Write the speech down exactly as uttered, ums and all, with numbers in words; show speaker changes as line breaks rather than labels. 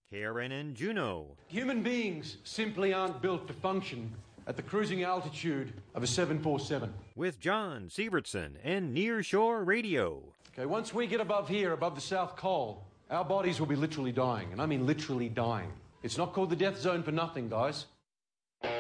Karen in Juneau.
Human beings simply aren't built to function at the cruising altitude of a seven forty-seven.
With John Sievertson and Near Shore Radio.
Okay, once we get above here, above the South Col, our bodies will be literally dying, and I mean literally dying. It's not called the death zone for nothing, guys.